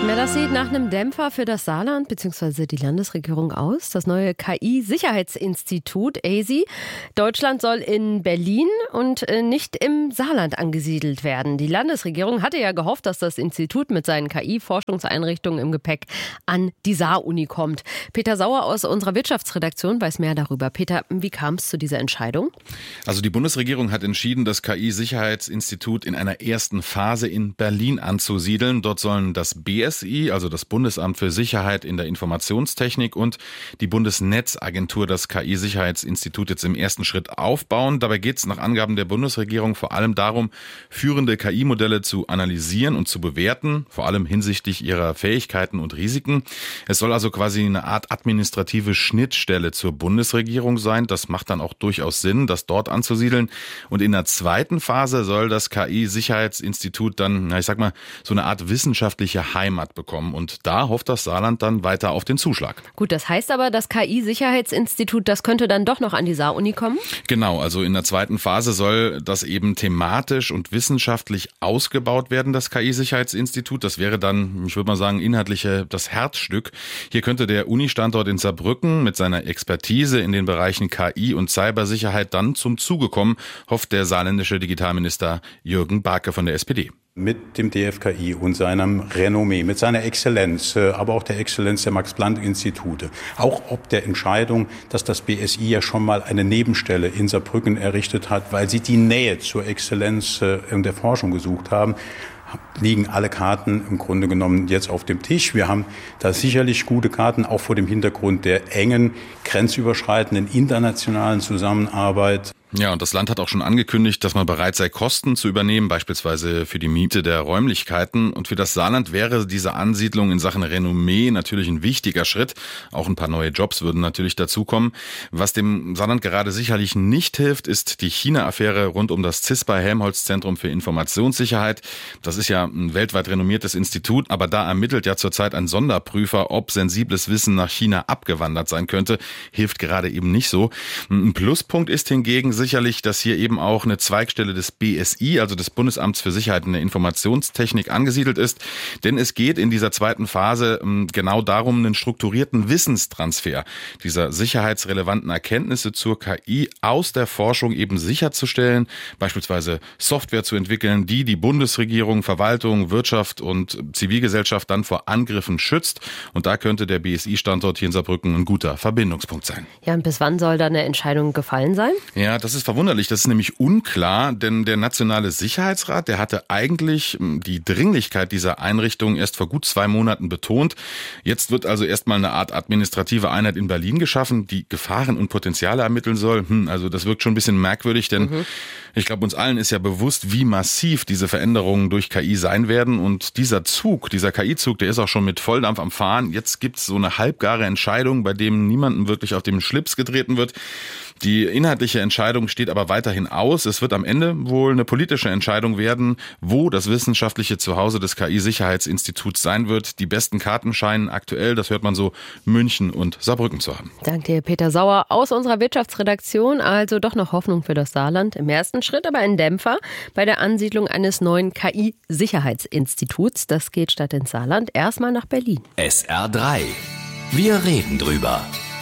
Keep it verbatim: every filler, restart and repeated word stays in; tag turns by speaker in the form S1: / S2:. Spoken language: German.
S1: Na, das sieht nach einem Dämpfer für das Saarland bzw. die Landesregierung aus. Das neue K I-Sicherheitsinstitut A S I Deutschland soll in Berlin und nicht im Saarland angesiedelt werden. Die Landesregierung hatte ja gehofft, dass das Institut mit seinen K I-Forschungseinrichtungen im Gepäck an die Saar-Uni kommt. Peter Sauer aus unserer Wirtschaftsredaktion weiß mehr darüber. Peter, wie kam es zu dieser Entscheidung?
S2: Also die Bundesregierung hat entschieden, das K I-Sicherheitsinstitut in einer ersten Phase in Berlin anzusiedeln. Dort sollen das B S I, also das Bundesamt für Sicherheit in der Informationstechnik, und die Bundesnetzagentur das K I-Sicherheitsinstitut jetzt im ersten Schritt aufbauen. Dabei geht es nach Angaben der Bundesregierung vor allem darum, führende K I-Modelle zu analysieren und zu bewerten, vor allem hinsichtlich ihrer Fähigkeiten und Risiken. Es soll also quasi eine Art administrative Schnittstelle zur Bundesregierung sein. Das macht dann auch durchaus Sinn, das dort anzusiedeln. Und in der zweiten Phase soll das K I-Sicherheitsinstitut dann, na, ich sag mal, so eine Art wissenschaftliche Heimat bekommen. Und da hofft das Saarland dann weiter auf den Zuschlag.
S1: Gut, das heißt aber, das K I-Sicherheitsinstitut, das könnte dann doch noch an die Saar-Uni kommen?
S2: Genau, also in der zweiten Phase soll das eben thematisch und wissenschaftlich ausgebaut werden, das K I-Sicherheitsinstitut. Das wäre dann, ich würde mal sagen, inhaltlich das Herzstück. Hier könnte der Uni-Standort in Saarbrücken mit seiner Expertise in den Bereichen K I und Cybersicherheit dann zum Zuge kommen, hofft der saarländische Digitalminister Jürgen Barke von der S P D.
S3: Mit dem D F K I und seinem Renommee, mit seiner Exzellenz, aber auch der Exzellenz der Max-Planck-Institute, auch ob der Entscheidung, dass das B S I ja schon mal eine Nebenstelle in Saarbrücken errichtet hat, weil sie die Nähe zur Exzellenz in der Forschung gesucht haben, liegen alle Karten im Grunde genommen jetzt auf dem Tisch. Wir haben da sicherlich gute Karten, auch vor dem Hintergrund der engen, grenzüberschreitenden internationalen Zusammenarbeit.
S2: Ja, und das Land hat auch schon angekündigt, dass man bereit sei, Kosten zu übernehmen, beispielsweise für die Miete der Räumlichkeiten. Und für das Saarland wäre diese Ansiedlung in Sachen Renommee natürlich ein wichtiger Schritt. Auch ein paar neue Jobs würden natürlich dazukommen. Was dem Saarland gerade sicherlich nicht hilft, ist die China-Affäre rund um das CISPA-Helmholtz-Zentrum für Informationssicherheit. Das ist ja ein weltweit renommiertes Institut, aber da ermittelt ja zurzeit ein Sonderprüfer, ob sensibles Wissen nach China abgewandert sein könnte. Hilft gerade eben nicht so. Ein Pluspunkt ist hingegen sicherlich, dass hier eben auch eine Zweigstelle des B S I, also des Bundesamts für Sicherheit in der Informationstechnik, angesiedelt ist. Denn es geht in dieser zweiten Phase genau darum, einen strukturierten Wissenstransfer dieser sicherheitsrelevanten Erkenntnisse zur K I aus der Forschung eben sicherzustellen, beispielsweise Software zu entwickeln, die die Bundesregierung, Verwaltung, Wirtschaft und Zivilgesellschaft dann vor Angriffen schützt. Und da könnte der B S I-Standort hier in Saarbrücken ein guter Verbindungspunkt sein.
S1: Ja, und bis wann soll da eine Entscheidung gefallen sein?
S2: Ja, das ist verwunderlich. Das ist nämlich unklar, denn der Nationale Sicherheitsrat, der hatte eigentlich die Dringlichkeit dieser Einrichtung erst vor gut zwei Monaten betont. Jetzt wird also erstmal eine Art administrative Einheit in Berlin geschaffen, die Gefahren und Potenziale ermitteln soll. Hm, also das wirkt schon ein bisschen merkwürdig, denn mhm. ich glaube, uns allen ist ja bewusst, wie massiv diese Veränderungen durch K I sein werden. Und dieser Zug, dieser K I-Zug, der ist auch schon mit Volldampf am Fahren. Jetzt gibt es so eine halbgare Entscheidung, bei dem niemandem wirklich auf dem Schlips getreten wird. Die inhaltliche Entscheidung steht aber weiterhin aus. Es wird am Ende wohl eine politische Entscheidung werden, wo das wissenschaftliche Zuhause des K I-Sicherheitsinstituts sein wird. Die besten Karten scheinen aktuell, das hört man so, München und Saarbrücken zu haben.
S1: Danke dir, Peter Sauer aus unserer Wirtschaftsredaktion. Also doch noch Hoffnung für das Saarland. Im ersten Schritt aber ein Dämpfer bei der Ansiedlung eines neuen K I-Sicherheitsinstituts. Das geht statt ins Saarland erstmal nach Berlin.
S4: S R drei. Wir reden drüber.